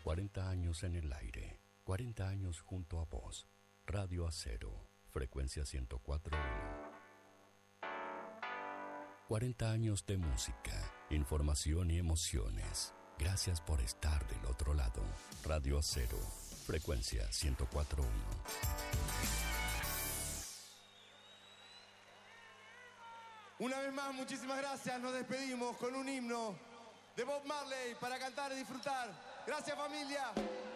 40 años en el aire, 40 años junto a vos. Radio Acero, frecuencia 104.1. 40 años de música, información y emociones. Gracias por estar del otro lado. Radio Acero, frecuencia 104.1. Una vez más, muchísimas gracias. Nos despedimos con un himno de Bob Marley para cantar y disfrutar. Gracias, familia.